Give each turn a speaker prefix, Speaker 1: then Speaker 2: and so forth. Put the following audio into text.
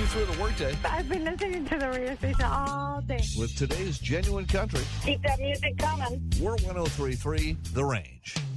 Speaker 1: you through the workday
Speaker 2: I've been listening to the radio station all day.
Speaker 1: with today's genuine country.
Speaker 2: Keep that music coming.
Speaker 1: We're 103.3 The Range.